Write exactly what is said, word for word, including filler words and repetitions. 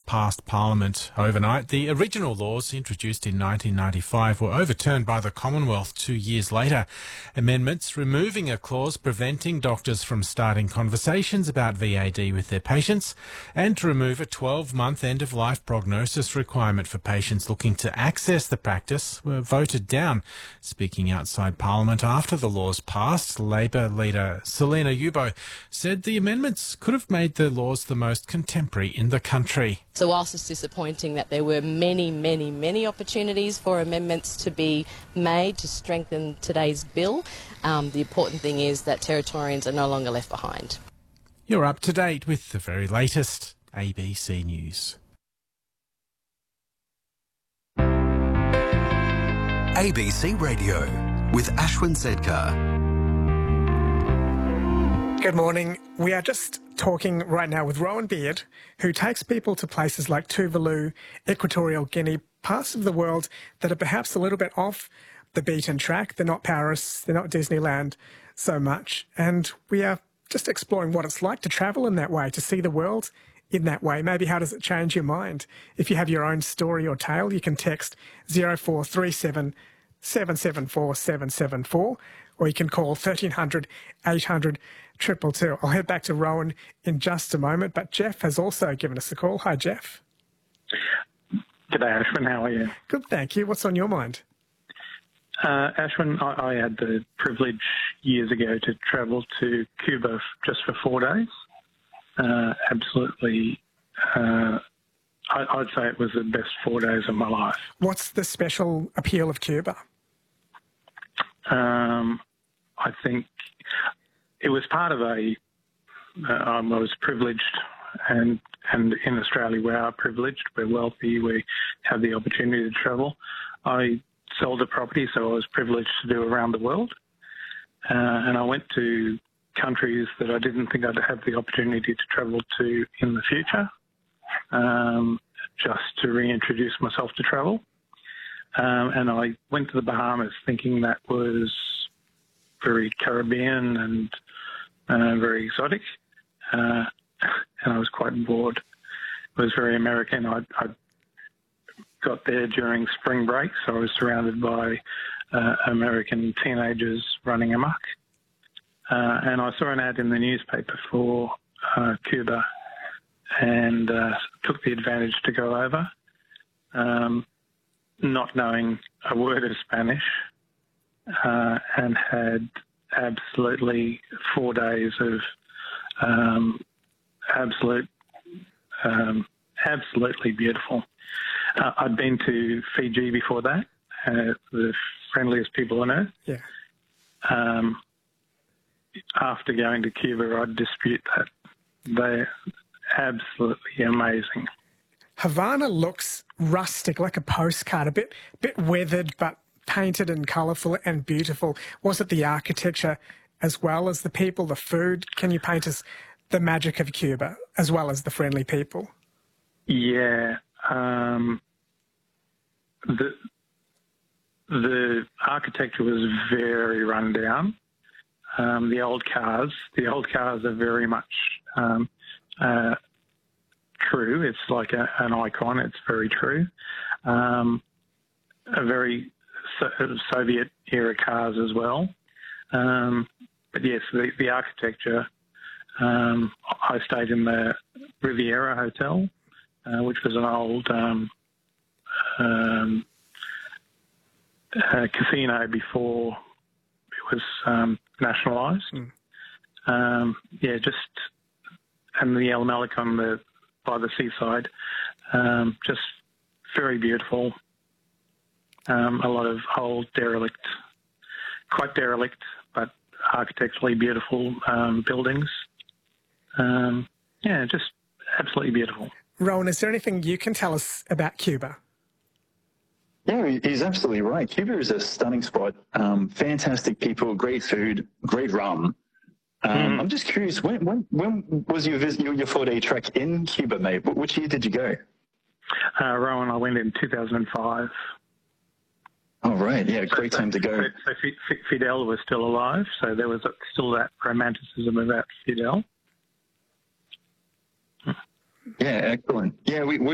passed Parliament overnight. The original laws, introduced in nineteen ninety-five, were overturned by the Commonwealth two years later. Amendments removing a clause preventing doctors from starting conversations about V A D with their patients, and to remove a twelve-month end-of-life prognosis requirement for patients looking to access the practice, were voted down. Speaking outside Parliament after the laws passed, Labor leader Selina Yubo said the amendments could have made the laws the most contemporary in the country. So whilst it's disappointing that there were many, many, many opportunities for amendments to be made to strengthen today's bill, um, the important thing is that Territorians are no longer left behind. You're up to date with the very latest A B C News. A B C Radio with Ashwin Sedkar. Good morning. We are just talking right now with Rowan Beard, who takes people to places like Tuvalu, Equatorial Guinea, parts of the world that are perhaps a little bit off the beaten track. They're not Paris, they're not Disneyland so much. And we are just exploring what it's like to travel in that way, to see the world in that way. Maybe how does it change your mind? If you have your own story or tale, you can text zero four three seven, seven seven four, seven seven four, or you can call thirteen hundred, eight hundred, two two two. I'll head back to Rowan in just a moment, but Jeff has also given us a call. Hi, Jeff. G'day, Ashwin. How are you? Good, thank you. What's on your mind? Uh, Ashwin, I, I had the privilege years ago to travel to Cuba f- just for four days. Uh, absolutely, uh, I, I'd say it was the best four days of my life. What's the special appeal of Cuba? Um, I think it was part of a, uh, I was privileged, and, and in Australia we are privileged, we're wealthy, we have the opportunity to travel. I sold a property, so I was privileged to do around the world, uh, and I went to countries that I didn't think I'd have the opportunity to travel to in the future, um, just to reintroduce myself to travel. Um, and I went to the Bahamas thinking that was very Caribbean and uh, very exotic, uh, and I was quite bored. It was very American. I, I got there during spring break, so I was surrounded by uh, American teenagers running amok. Uh, and I saw an ad in the newspaper for uh, Cuba and uh, took the advantage to go over, um, not knowing a word of Spanish, uh, and had absolutely four days of um, absolute, um, absolutely beautiful. Uh, I'd been to Fiji before that, uh, the friendliest people on earth. Yeah. Um, after going to Cuba, I'd dispute that. They're absolutely amazing. Havana looks rustic, like a postcard, a bit bit weathered, but painted and colourful and beautiful. Was it the architecture as well as the people, the food? Can you paint us the magic of Cuba as well as the friendly people? Yeah. Um, the the architecture was very run down. Um, the old cars, the old cars are very much um, uh, true. It's like a, an icon. It's very true. Um, a very so- Soviet-era cars as well. Um, but yes, the, the architecture. Um, I stayed in the Riviera Hotel, uh, which was an old um, um, uh, casino before it was um, nationalised. Mm. Um, yeah, just and the El Malik on the by the seaside, um, just very beautiful. Um, a lot of old derelict, quite derelict, but architecturally beautiful um, buildings. Um, yeah, just absolutely beautiful. Rowan, is there anything you can tell us about Cuba? Yeah, he's absolutely right. Cuba is a stunning spot. Um, fantastic people, great food, great rum. Um, mm. I'm just curious, when when, when was your visit, your, your four-day trek in Cuba, mate? Which year did you go? Uh, Rowan, I went in two thousand five. Oh, right. Yeah, great so, time to go. So, so Fidel was still alive, so there was still that romanticism about Fidel. Yeah, excellent. Yeah, we, we